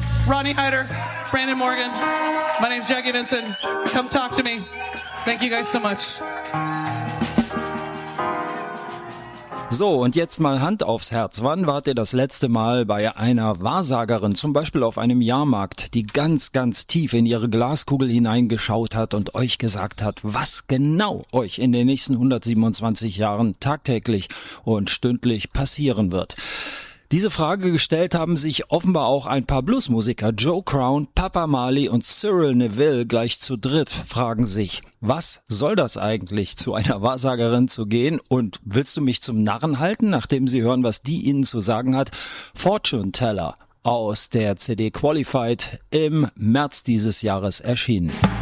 York, Ronnie Hyder, Brandon Morgan. My name's Jackie Vincent. Come talk to me. Thank you guys so much. So, und jetzt mal Hand aufs Herz. Wann wart ihr das letzte Mal bei einer Wahrsagerin, zum Beispiel auf einem Jahrmarkt, die ganz, ganz tief in ihre Glaskugel hineingeschaut hat und euch gesagt hat, was genau euch in den nächsten 127 Jahren tagtäglich und stündlich passieren wird? Diese Frage gestellt haben sich offenbar auch ein paar Bluesmusiker. Joe Crown, Papa Marley und Cyril Neville gleich zu dritt fragen sich, was soll das eigentlich, zu einer Wahrsagerin zu gehen? Und willst du mich zum Narren halten, nachdem sie hören, was die ihnen zu sagen hat? Fortune Teller aus der CD Qualified im März dieses Jahres erschienen.